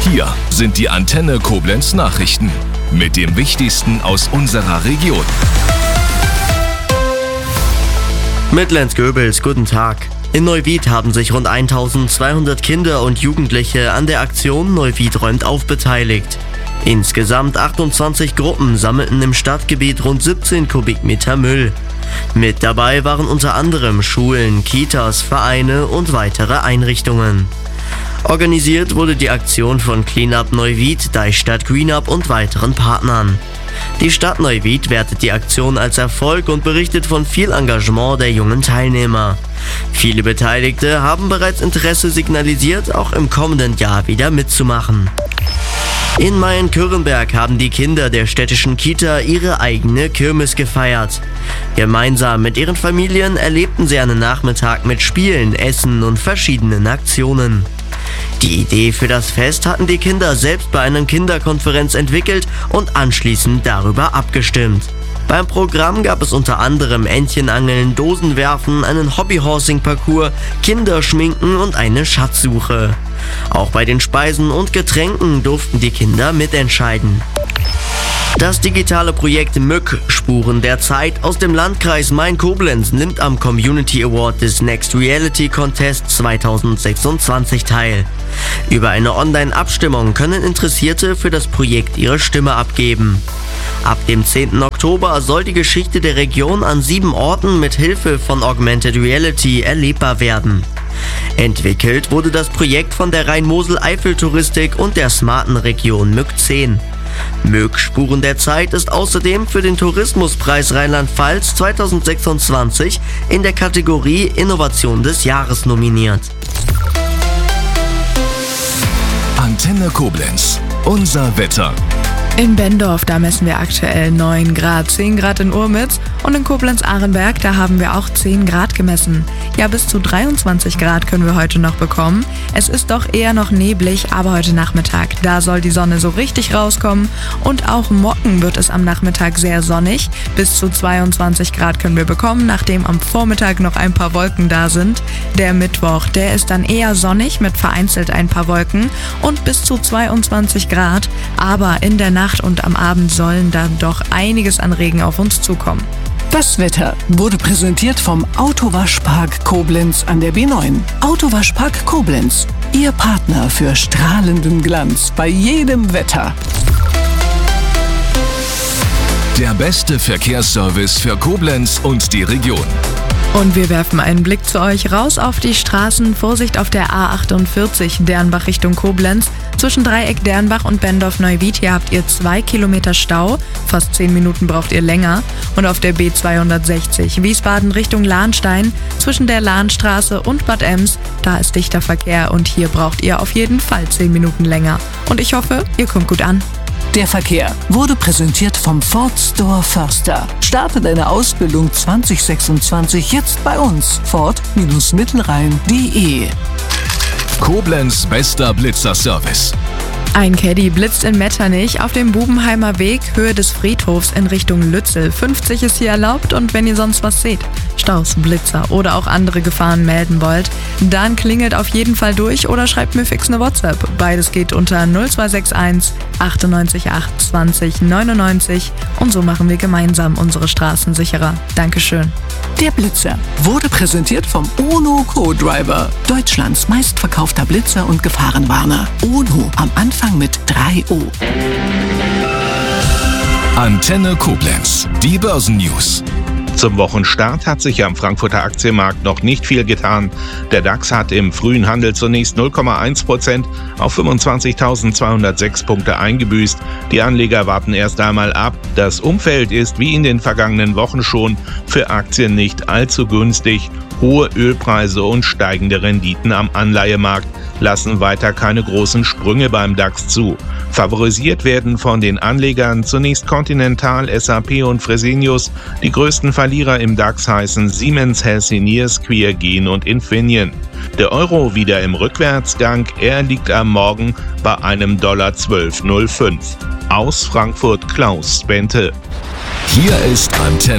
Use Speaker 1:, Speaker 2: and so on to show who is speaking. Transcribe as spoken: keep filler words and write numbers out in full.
Speaker 1: Hier sind die Antenne Koblenz Nachrichten mit dem Wichtigsten aus unserer Region.
Speaker 2: Mit Lenz Goebels, guten Tag. In Neuwied haben sich rund eintausendzweihundert Kinder und Jugendliche an der Aktion Neuwied räumt auf beteiligt. Insgesamt achtundzwanzig Gruppen sammelten im Stadtgebiet rund siebzehn Kubikmeter Müll. Mit dabei waren unter anderem Schulen, Kitas, Vereine und weitere Einrichtungen. Organisiert wurde die Aktion von Cleanup Neuwied, Deichstadt Greenup und weiteren Partnern. Die Stadt Neuwied wertet die Aktion als Erfolg und berichtet von viel Engagement der jungen Teilnehmer. Viele Beteiligte haben bereits Interesse signalisiert, auch im kommenden Jahr wieder mitzumachen. In Mayen-Kürenberg haben die Kinder der städtischen Kita ihre eigene Kirmes gefeiert. Gemeinsam mit ihren Familien erlebten sie einen Nachmittag mit Spielen, Essen und verschiedenen Aktionen. Die Idee für das Fest hatten die Kinder selbst bei einer Kinderkonferenz entwickelt und anschließend darüber abgestimmt. Beim Programm gab es unter anderem Entchenangeln, Dosenwerfen, einen Hobbyhorsing-Parcours, Kinderschminken und eine Schatzsuche. Auch bei den Speisen und Getränken durften die Kinder mitentscheiden. Das digitale Projekt Mück – Spuren der Zeit aus dem Landkreis Main-Koblenz nimmt am Community Award des Next Reality Contest zweitausendsechsundzwanzig teil. Über eine Online-Abstimmung können Interessierte für das Projekt ihre Stimme abgeben. Ab dem zehnten Oktober soll die Geschichte der Region an sieben Orten mit Hilfe von Augmented Reality erlebbar werden. Entwickelt wurde das Projekt von der Rhein-Mosel-Eifel-Touristik und der smarten Region Mück zehn. Mück – Spuren der Zeit ist außerdem für den Tourismuspreis Rheinland-Pfalz zweitausendsechsundzwanzig in der Kategorie Innovation des Jahres nominiert.
Speaker 1: Antenne Koblenz, unser Wetter.
Speaker 3: In Bendorf, da messen wir aktuell neun Grad, zehn Grad in Urmitz und in Koblenz-Ahrenberg, da haben wir auch zehn Grad gemessen. Ja, bis zu dreiundzwanzig Grad können wir heute noch bekommen. Es ist doch eher noch neblig, aber heute Nachmittag, da soll die Sonne so richtig rauskommen und auch morgen wird es am Nachmittag sehr sonnig. Bis zu zweiundzwanzig Grad können wir bekommen, nachdem am Vormittag noch ein paar Wolken da sind. Der Mittwoch, der ist dann eher sonnig mit vereinzelt ein paar Wolken und bis zu zweiundzwanzig Grad, aber in der Nacht und am Abend sollen dann doch einiges an Regen auf uns zukommen.
Speaker 4: Das Wetter wurde präsentiert vom Autowaschpark Koblenz an der B neun. Autowaschpark Koblenz, Ihr Partner für strahlenden Glanz bei jedem Wetter.
Speaker 1: Der beste Verkehrsservice für Koblenz und die Region.
Speaker 3: Und wir werfen einen Blick zu euch raus auf die Straßen. Vorsicht auf der A achtundvierzig, Dernbach Richtung Koblenz. Zwischen Dreieck Dernbach und Bendorf-Neuwied, hier habt ihr zwei Kilometer Stau. Fast zehn Minuten braucht ihr länger. Und auf der B zweihundertsechzig, Wiesbaden Richtung Lahnstein. Zwischen der Lahnstraße und Bad Ems, da ist dichter Verkehr und hier braucht ihr auf jeden Fall zehn Minuten länger. Und ich hoffe, ihr kommt gut an.
Speaker 4: Der Verkehr wurde präsentiert vom Ford Store Förster. Starte deine Ausbildung zwanzig sechsundzwanzig jetzt bei uns. Ford Mittelrhein punkt de.
Speaker 1: Koblenz bester Blitzerservice.
Speaker 3: Ein Caddy blitzt in Metternich auf dem Bubenheimer Weg, Höhe des Friedhofs in Richtung Lützel. fünfzig ist hier erlaubt und wenn ihr sonst was seht, Staus, Blitzer oder auch andere Gefahren melden wollt, dann klingelt auf jeden Fall durch oder schreibt mir fix eine WhatsApp. Beides geht unter null zwei sechs eins achtundneunzig acht zwanzig neunundneunzig und so machen wir gemeinsam unsere Straßen sicherer. Dankeschön.
Speaker 4: Der Blitzer wurde präsentiert vom Ono Co-Driver, Deutschlands meistverkaufter Blitzer und Gefahrenwarner. Ono am Anfang mit drei O.
Speaker 1: Antenne Koblenz, die Börsennews.
Speaker 5: Zum Wochenstart hat sich am Frankfurter Aktienmarkt noch nicht viel getan. Der DAX hat im frühen Handel zunächst null Komma eins Prozent auf fünfundzwanzigtausendzweihundertsechs Punkte eingebüßt. Die Anleger warten erst einmal ab. Das Umfeld ist wie in den vergangenen Wochen schon für Aktien nicht allzu günstig. Hohe Ölpreise und steigende Renditen am Anleihemarkt lassen weiter keine großen Sprünge beim DAX zu. Favorisiert werden von den Anlegern zunächst Continental, S A P und Fresenius. Die größten Verlierer im DAX heißen Siemens, Healthineers, Queergen und Infineon. Der Euro wieder im Rückwärtsgang, er liegt am Morgen bei einem Dollar zwölf Komma null fünf. Aus Frankfurt Klaus Bente.
Speaker 1: Hier ist Antenne.